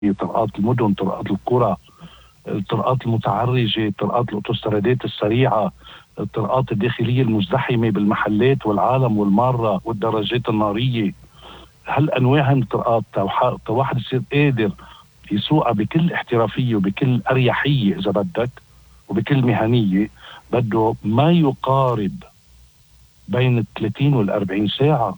طرقات المدن، طرقات القرى، الطرقات المتعرجة، طرقات الأوتوسترادات السريعة، الطرقات الداخلية المزدحمة بالمحلات والعالم والمارة والدراجات النارية. هالأنواع من الطرقات واحد يصير قادر يسوقها بكل احترافية وبكل أريحية إذا بدك وبكل مهنية، بده ما يقارب بين 30 وال40 ساعة.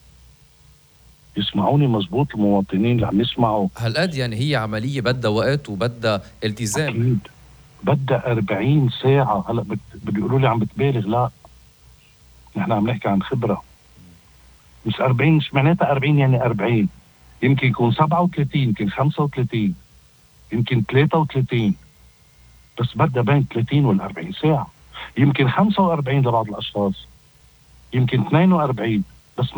يسمعوني مزبوط المواطنين اللي عم يسمعوا؟ هالقد يعني هي عملية بدها وقت وبدها التزام. أكيد بدها 40 ساعة. هلأ بدي يقولوا لي عم بتبالغ، لا، نحن عم نحكي عن خبرة. مش 40، مش معناتها 40 يعني 40، يمكن يكون 37، يمكن 35، يمكن 33، بس بدها بين 30 وال40 ساعة. يمكن 45 لبعض الأشخاص، يمكن 42، بس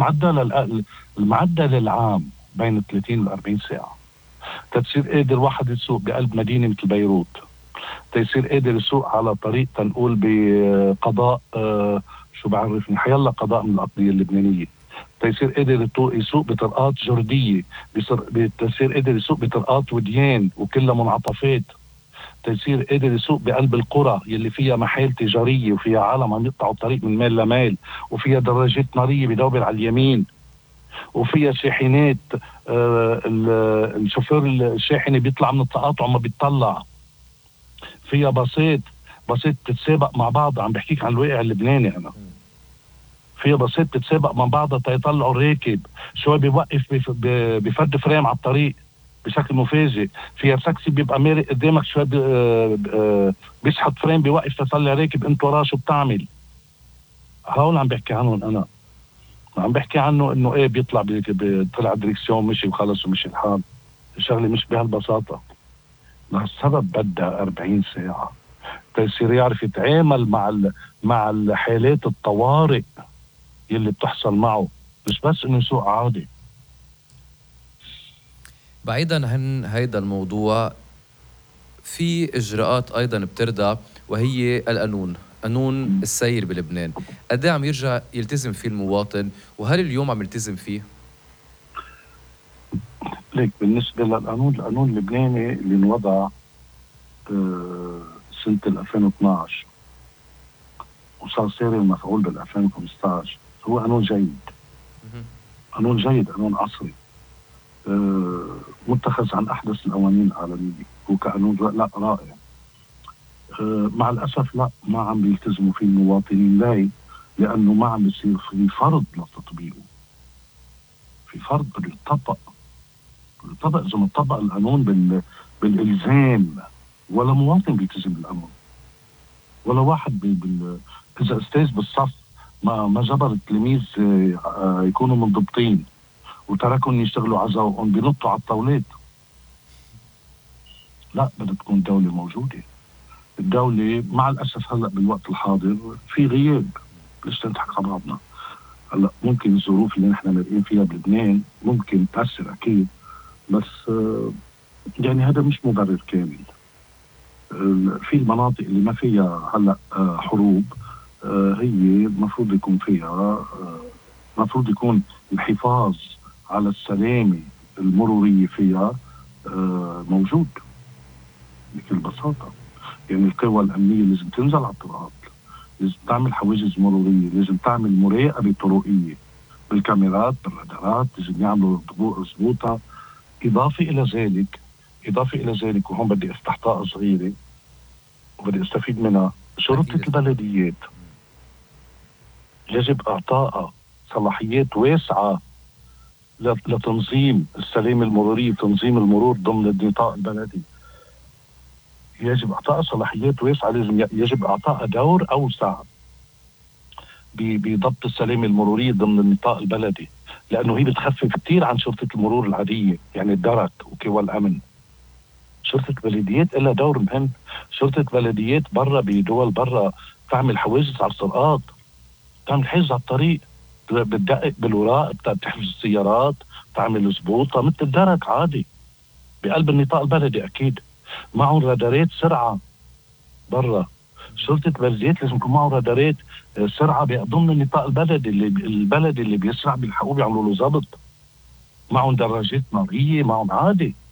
المعدل العام بين 30 وال40 ساعة. تتصير قادر واحد يسوق بقلب مدينة مثل بيروت، تيصير قادر يسوق على طريق تنقول بقضاء شو بعرفني حيالله قضاء من الأقضية اللبنانية، تيصير قادر يسوق بطرقات جردية، تيصير قادر يسوق بطرقات وديان وكلها منعطفات، تيصير قادر يسوق بقلب القرى يلي فيها محال تجارية وفيها عالم عم يقطعوا الطريق من ميل لميل، وفيها دراجات نارية بدوبر على اليمين، وفيها شاحنات. الشوفير الشاحنة بيطلع من التقاطع ما بيطلع. فيها باصات تتسابق مع بعض، عم بحكيك عن الواقع اللبناني أنا. فيها باصات تتسابق مع بعضها تيطلعوا الراكب، شوي بيوقف بفرد فريم على الطريق بشكل مفاجئ. فيها تاكسي بيبقى مارق قدامك شوي بيسحب فريم بيوقف تطلع راكب انت وراه شو بتعمل. هول عم بحكي عنهم انا، عم بحكي عنه انه ايه بيطلع بيطلع دريكسيون مشي وخلص ومشي الحال. الشغله مش بهالبساطه، لهالسبب بدها 40 ساعه تيصير يعرف يتعامل مع الحالات الطوارئ يلي بتحصل معه، مش بس انه يسوق عادي. بعيدا عن هيدا الموضوع، في إجراءات أيضا بتردع وهي القانون، قانون السير بلبنان. قد عم يرجع يلتزم فيه المواطن، وهل اليوم عم يلتزم فيه؟ ليك بالنسبة القانون اللبناني اللي انوضع سنة 2012 وصار ساري المفعول بال 2015 هو قانون جيد. قانون جيد، قانون عصري، متخذ عن أحدث القوانين العالمية. هو كقانون لا رائع. مع الأسف لا، ما عم بيلتزموا فيه المواطنين. ليه؟ لأنه ما عم بيصير في فرض لتطبيقه. في فرض بده يطبق إذا ما طبق القانون بالإلزام، ولا مواطن بيلتزم بالقانون، ولا واحد إذا أستاذ بالصف ما جبر التلاميذ يكونوا منضبطين وتركهم يشتغلوا على ذوقهم بينطوا على الطاولات. لا، بدها تكون دولة موجودة. الدولة مع الأسف هلأ بالوقت الحاضر في غياب. ليش نضحك على بعضنا؟ هلأ ممكن الظروف اللي نحن مرقين فيها بلبنان ممكن تأثر أكيد، بس يعني هذا مش مبرر كامل. في المناطق اللي ما فيها هلأ حروب، هي المفروض يكون فيها المفروض يكون الحفاظ على السلامة المرورية فيها موجود بكل بساطة. يعني القوى الأمنية لازم تنزل على الطرقات، لازم تعمل حواجز مرورية، لازم تعمل مراقبة طرقية بالكاميرات بالرادارات، لازم يعملوا ضبوطها. إضافة إلى ذلك وهون بدي أفتح طاقة صغيرة وبدي أستفيد منها، شرطة البلديات يجب إعطائها صلاحيات واسعة لتنظيم السلامة المرورية، تنظيم المرور ضمن النطاق البلدي. يجب إعطائها صلاحيات واسعة، يجب إعطائها دور أوسع بضبط السلامة المرورية ضمن النطاق البلدي، لأنه هي بتخفف كتير عن شرطة المرور العادية، يعني الدرك وكوى الأمن. شرطة البلديات إلها دور مهم. شرطة بلديات برا بدول برا تعمل حواجز على الطرقات، تعمل حجز على الطريق، بتدقق بالوراق، بتحجز السيارات، تعمل زبوطة مثل الدرك عادي بقلب النطاق البلدي. أكيد معهم رادارات سرعة برا. شرطة البلديات لازم يكون معه رادارات سرعة ضمن النطاق البلدي اللي بيسرع بيلحقوه بيعملوا له ضبط. معهم دراجات نارية، معهم عادي.